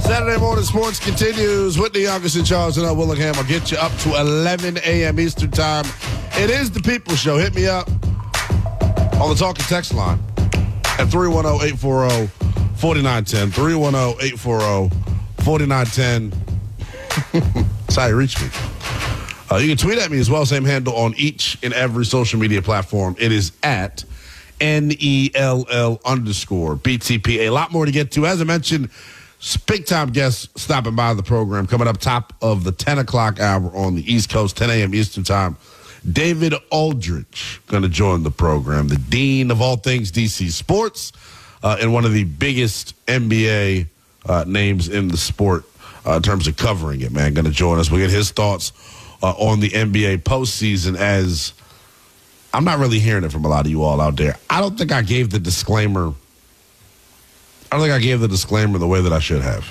Saturday morning sports continues. Whitney Youngers and Charles and Willingham. I'll get you up to 11 a.m. Eastern time. It is the People Show. Hit me up on the talk and text line at 310-840-4910. 310-840-4910. That's how you reach me. You can tweet at me as well. Same handle on each and every social media platform. It is at NELL_BTP. A lot more to get to. As I mentioned, big-time guests stopping by the program. Coming up top of the 10 o'clock hour on the East Coast, 10 a.m. Eastern time. David Aldridge going to join the program, the dean of all things DC sports, and one of the biggest NBA names in the sport in terms of covering it, man. Going to join us. We'll get his thoughts on the NBA postseason, as I'm not really hearing it from a lot of you all out there. I don't think I gave the disclaimer the way that I should have.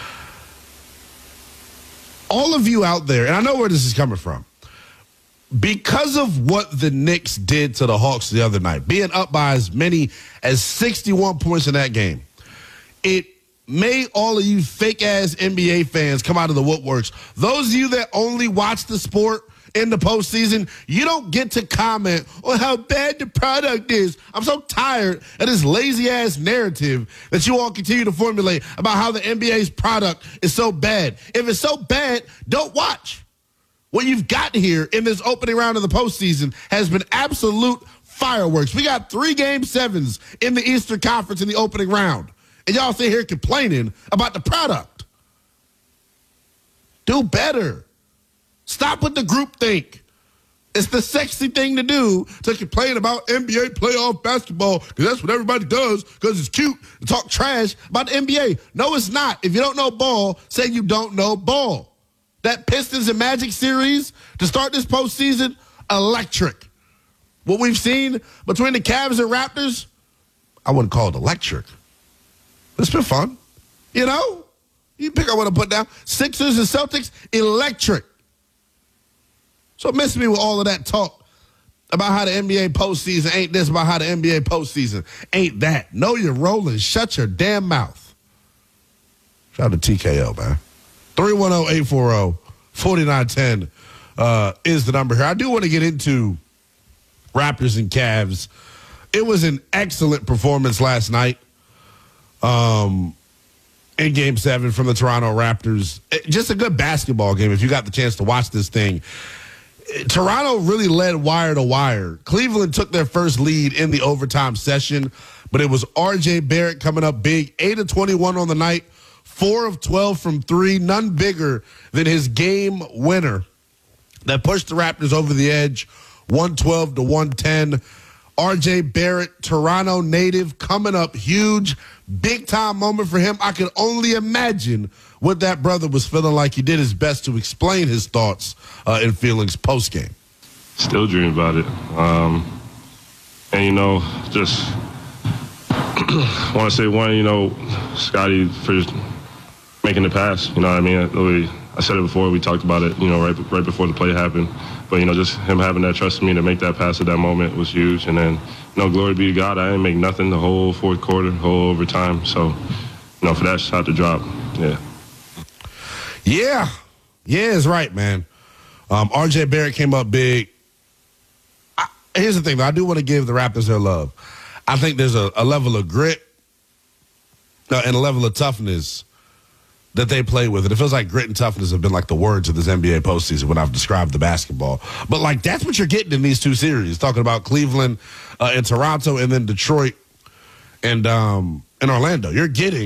All of you out there, and I know where this is coming from, because of what the Knicks did to the Hawks the other night, being up by as many as 61 points in that game, it made all of you fake-ass NBA fans come out of the woodworks. Those of you that only watch the sport in the postseason, you don't get to comment on how bad the product is. I'm so tired of this lazy-ass narrative that you all continue to formulate about how the NBA's product is so bad. If it's so bad, don't watch. What you've got here in this opening round of the postseason has been absolute fireworks. We got 3 Game 7s in the Eastern Conference in the opening round. And y'all sit here complaining about the product. Do better. Stop with the groupthink. It's the sexy thing to do to complain about NBA playoff basketball because that's what everybody does because it's cute to talk trash about the NBA. No, it's not. If you don't know ball, say you don't know ball. That Pistons and Magic series to start this postseason, electric. What we've seen between the Cavs and Raptors, I wouldn't call it electric. It's been fun. You know? You pick up what I put down. Sixers and Celtics, electric. So miss me with all of that talk about how the NBA postseason ain't this, about how the NBA postseason ain't that. Know you're rolling. Shut your damn mouth. Shout out to TKO, man. 310-840-4910 is the number here. I do want to get into Raptors and Cavs. It was an excellent performance last night in Game 7 from the Toronto Raptors. Just a good basketball game if you got the chance to watch this thing. Toronto really led wire to wire. Cleveland took their first lead in the overtime session, but it was R.J. Barrett coming up big, 8 of 21 on the night, 4 of 12 from 3, none bigger than his game winner that pushed the Raptors over the edge, 112-110. R.J. Barrett, Toronto native, coming up huge, big-time moment for him. I can only imagine what that brother was feeling like. He did his best to explain his thoughts and feelings post-game. Still dream about it. And, you know, just want to say one, you know, Scotty for making the pass. You know what I mean? I said it before. We talked about it, you know, right before the play happened. But, you know, just him having that trust in me to make that pass at that moment was huge. And then, you know, glory be to God, I didn't make nothing the whole fourth quarter, whole overtime. So, you know, for that shot to drop, yeah. Yeah, it's right, man. R.J. Barrett came up big. Here's the thing, though. I do want to give the Raptors their love. I think there's a level of grit and a level of toughness that they play with. And it feels like grit and toughness have been like the words of this NBA postseason when I've described the basketball. But, like, that's what you're getting in these two series, talking about Cleveland and Toronto and then Detroit and Orlando. You're getting